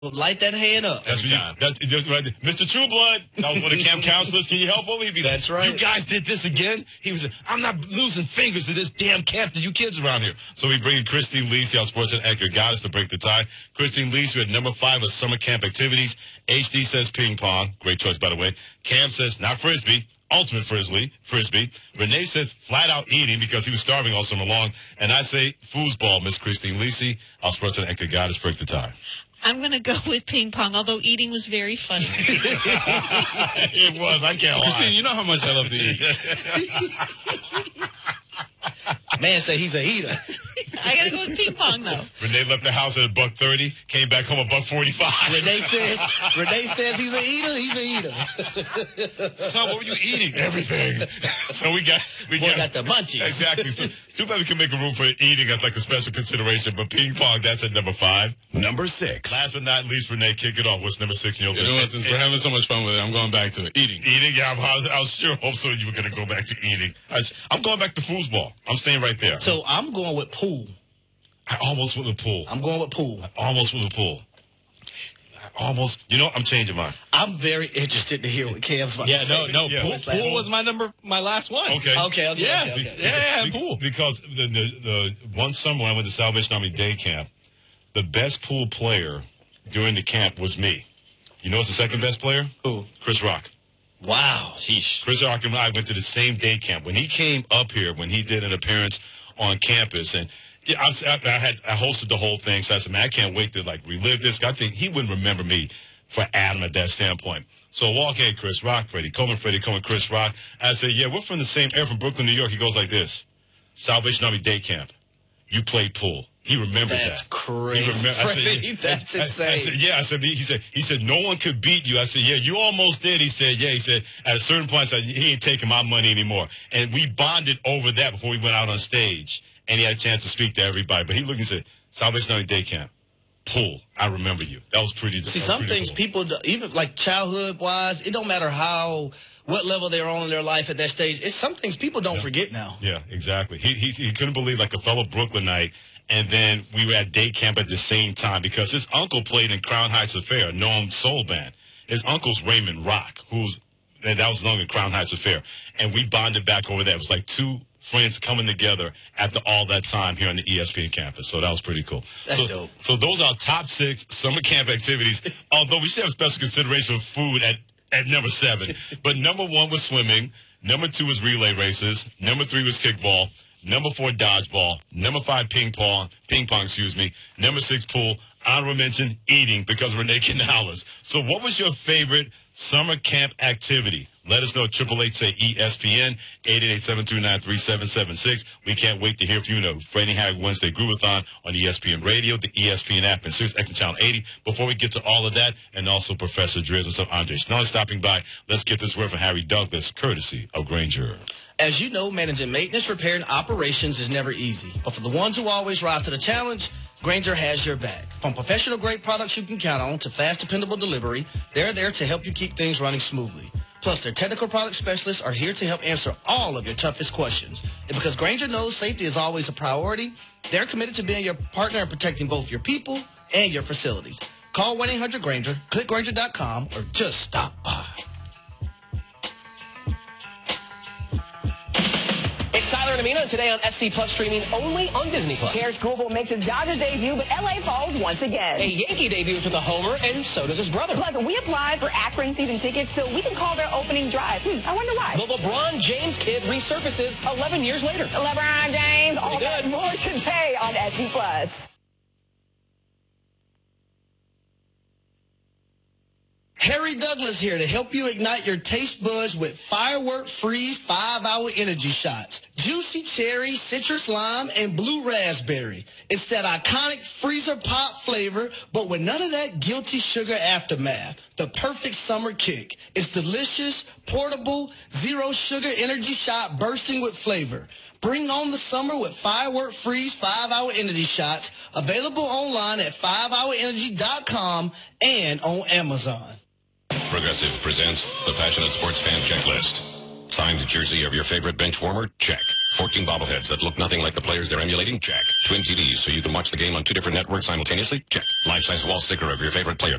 Light that hand up. That's right. Mr. Trueblood, that was one of the camp counselors. Can you help him? He'd be like, That's right. You guys did this again? He was like, I'm not losing fingers to this damn camp to you kids around here. So we bring in Christine Lisi, our sports anchor, got us to break the tie. Christine Lisi at number 5 of summer camp activities. HD says ping pong. Great choice, by the way. Cam says not frisbee. Ultimate frisbee. Renee says flat out eating because he was starving all summer long. And I say foosball, Miss Christine Lisi, our sports anchor, got us break the tie. I'm going to go with ping pong, although eating was very funny. It was. I can't lie. Christine, you know how much I love to eat. Man said he's a eater. I got to go with ping pong, though. Renee left the house at $1.30, came back home at $1.45. Renee says he's a eater. He's a eater. Son, what were you eating? Everything. So we got the munchies. Exactly. So too bad we can make a room for eating as like a special consideration, but ping pong, that's at number 5. Number 6. Last but not least, Renee, kick it off. What's number 6 in your list? You know what, since we're having so much fun with it, I'm going back to it. Eating. Eating? Yeah, I was sure hope so you were going to go back to eating. I'm going back to foosball. I'm staying right there. So I'm going with pool. I almost went with pool. I'm going with pool. Almost with the pool. You know, I'm changing mine. I'm very interested to hear what Cam's about to say. Pool was my last one. Okay. Okay. Pool. Because the one summer when I went to Salvation Army Day Camp, the best pool player during the camp was me. You know what's the second best player? Who? Hris Rock. Wow. Sheesh. Hris Rock and I went to the same day camp. When he came up here, when he did an appearance on campus, and I hosted the whole thing, so I said, man, I can't wait to relive this. I think he wouldn't remember me for Adam at that standpoint. So I walk in, Chris Rock, Freddie Coleman, Chris Rock. I said, yeah, we're from the same area, from Brooklyn, New York. He goes like this: Salvation Army Day Camp. You played pool. He remembered that. That's crazy. That's insane. He said, no one could beat you. I said, yeah, you almost did. He said, at a certain point, I said, he ain't taking my money anymore. And we bonded over that before we went out on stage. And he had a chance to speak to everybody. But he looked and said, Salvation Army Day Camp, pool, I remember you. That was pretty. See, some things cool. People, even like childhood-wise, it don't matter what level they're on in their life at that stage. It's some things people don't forget now. Yeah, exactly. He couldn't believe, like, a fellow Brooklynite, and then we were at day camp at the same time because his uncle played in Crown Heights Affair, a known soul band. His uncle's Raymond Rock, that was his uncle in Crown Heights Affair. And we bonded back over that. It was like two friends coming together after all that time here on the ESPN campus. So that was pretty cool. That's dope. So those are our top 6 summer camp activities, although we should have special consideration for food at number 7. But number 1 was swimming. Number 2 was relay races. Number 3 was kickball. Number 4, dodgeball. Number 5, ping pong, Number 6, pool. Honorable mention, eating, because Renee Canales. So what was your favorite summer camp activity? Let us know. 888 say ESPN, 888-729-3776. We can't wait to hear from you. Freddie Harry Wednesday Groovathon on ESPN Radio, the ESPN app, and Sirius XM Channel 80. Before we get to all of that, and also Professor Driz and some Andre Snelling stopping by, let's get this word from Harry Douglas, courtesy of Grainger. As you know, managing maintenance, repair, and operations is never easy. But for the ones who always rise to the challenge, Grainger has your back. From professional-grade products you can count on to fast, dependable delivery, they're there to help you keep things running smoothly. Plus, their technical product specialists are here to help answer all of your toughest questions. And because Grainger knows safety is always a priority, they're committed to being your partner in protecting both your people and your facilities. Call 1-800-GRAINGER, click Grainger.com, or just stop by. Tyler and Amina today on SC Plus, streaming only on Disney Plus. Garrett Scoville makes his Dodgers debut, but LA falls once again. A Yankee debuts with a homer, and so does his brother. Plus, we applied for Akron season tickets so we can call their opening drive. I wonder why. The LeBron James kid resurfaces 11 years later. LeBron James, all that and more today on SC Plus. Harry Douglas here to help you ignite your taste buds with Firework Freeze 5-Hour Energy Shots. Juicy cherry, citrus lime, and blue raspberry. It's that iconic freezer pop flavor, but with none of that guilty sugar aftermath. The perfect summer kick. It's delicious, portable, zero sugar energy shot bursting with flavor. Bring on the summer with Firework Freeze 5-Hour Energy Shots. Available online at 5hourenergy.com and on Amazon. Progressive presents the Passionate Sports Fan Checklist. Signed jersey of your favorite bench warmer? Check. 14 bobbleheads that look nothing like the players they're emulating? Check. Twin TVs so you can watch the game on 2 different networks simultaneously? Check. Life-size wall sticker of your favorite player.